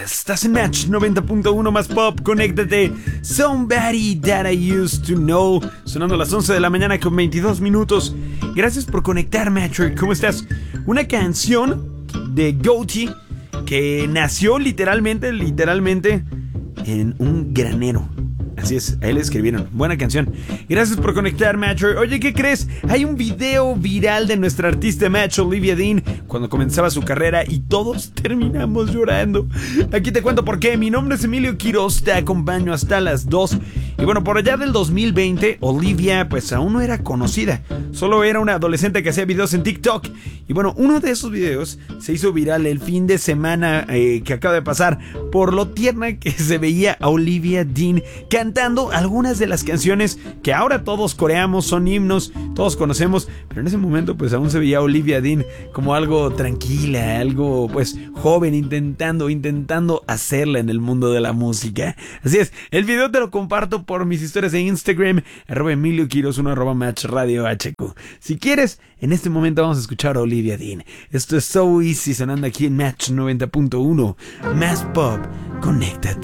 Estás en Match 90.1 más pop, conéctate. Somebody That I Used to Know, sonando a las 11 de la mañana con 22 minutos. Gracias por conectar, Matcher. ¿Cómo estás? Una canción de Goatee que nació literalmente en un granero. Así es, a él le escribieron. Buena canción. Gracias por conectar, Matcher. Oye, ¿qué crees? Hay un video viral de nuestra artista Match, Olivia Dean, cuando comenzaba su carrera y todos terminamos llorando. Aquí te cuento por qué. Mi nombre es Emilio Quiroz, te acompaño hasta las 2. Y bueno, por allá del 2020, Olivia pues aún no era conocida. Solo era una adolescente que hacía videos en TikTok. Y bueno, uno de esos videos se hizo viral el fin de semana que acaba de pasar, por lo tierna que se veía a Olivia Dean cantando algunas de las canciones que ahora todos coreamos, son himnos, todos conocemos, pero en ese momento pues aún se veía a Olivia Dean como algo tranquila, algo pues joven, intentando hacerla en el mundo de la música. Así es, el video te lo comparto por mis historias de Instagram, @EmilioQuiroz1, @MatchRadioHQ. Si quieres, en este momento vamos a escuchar a Olivia Dean. Esto es So Easy, sonando aquí en Match 90.1. Más pop, conéctate.